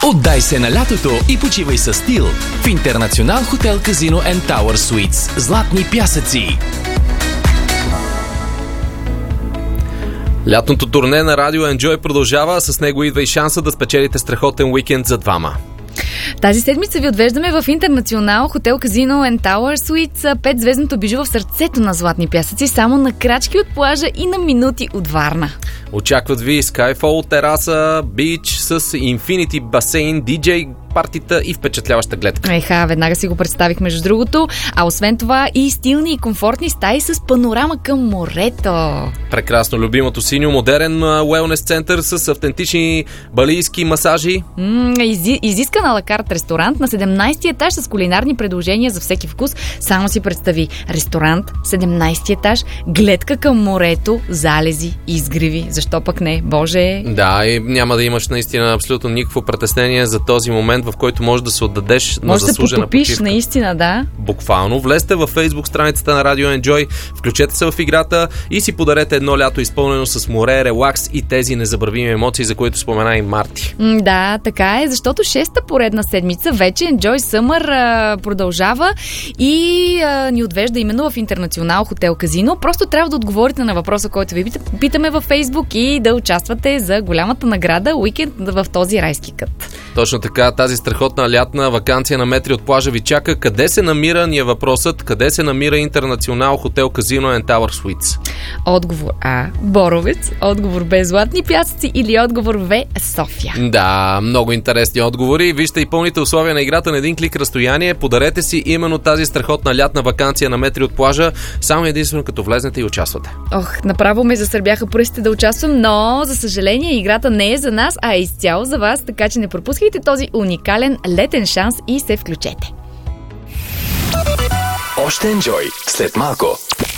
Отдай се на лятото и почивай със стил в Интернационал хотел Казино and Tower Suites. Златни пясъци. Лятното турне на Радио Enjoy продължава, с него идва и шанса да спечелите страхотен уикенд за двама. Тази седмица ви отвеждаме в Интернационал хотел Казино and Tower Suites, 5-звездното бижу в сърцето на Златни пясъци, само на крачки от плажа и на минути от Варна. Очакват ви Skyfall, тераса, бич с Infinity басейн, диджей партита и впечатляваща гледка. Веднага си го представих между другото. А освен това и стилни и комфортни стаи с панорама към морето. Прекрасно, любимото синьо, модерен уелнес център с автентични балийски масажи. Изискан алакарт ресторант на 17-ти етаж с кулинарни предложения за всеки вкус. Само си представи, ресторант, 17-ти етаж, гледка към морето, залези, изгреви. Защо пък не? Боже! Да, и няма да имаш наистина абсолютно никакво притеснение за този момент, в който можеш да се отдадеш на заслужена почивка. Може да потопиш, наистина, да. Буквално. Влезте във Facebook страницата на Radio Enjoy, включете се в играта и си подарете едно лято изпълнено с море, релакс и тези незабравими емоции, за които спомена и Марти. Да, така е, защото 6-та поредна седмица вече Enjoy Summer продължава и ни отвежда именно в Интернационал хотел Казино. Просто трябва да отговорите на въпроса, който ви питаме във Facebook и да участвате за голямата награда уикенд в този райски кът. Точно така, тази страхотна лятна ваканция на метри от плажа ви чака. Къде се намира, ни е въпросът, къде се намира Интернационал хотел Казино and Tower Suites? Отговор А – Боровец, отговор Б – Златни пясъци или отговор В – София. Да, много интересни отговори. Вижте и пълните условия на играта на един клик разстояние. Подарете си именно тази страхотна лятна ваканция на метри от плажа, само единствено като влезнете и участвате. Направо ме засърбяха пръстите да участвам, но за съжаление играта не е за нас, а е изцяло за вас, така че не пропускайте този уникален летен шанс и се включете. Още Enjoy след малко.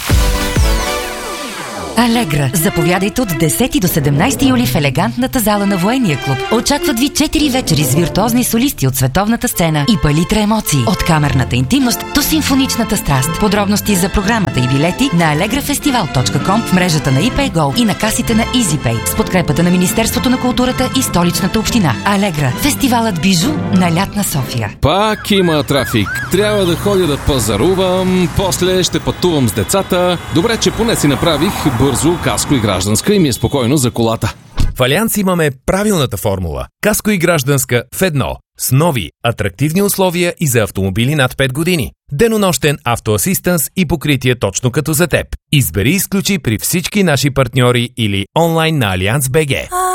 Алегра. Заповядайте от 10 до 17 юли в елегантната зала на Военния клуб. Очакват ви 4 вечери с виртуозни солисти от световната сцена и палитра емоции. От камерната интимност до симфоничната страст. Подробности за програмата и билети на allegrafestival.com, в мрежата на ePayGo и на касите на EasyPay с подкрепата на Министерството на културата и Столичната община. Алегра. Фестивалът бижу на лятна София. Пак има трафик. Трябва да ходя да пазарувам, после ще пътувам с децата. Добре, че поне си направих бързо каско и гражданска и ми е спокойно за колата. В Алианс имаме правилната формула. Каско и гражданска в едно. С нови, атрактивни условия и за автомобили над 5 години. Денонощен автоасистенс и покритие точно като за теб. Избери и изключи при всички наши партньори или онлайн на Allianz.bg.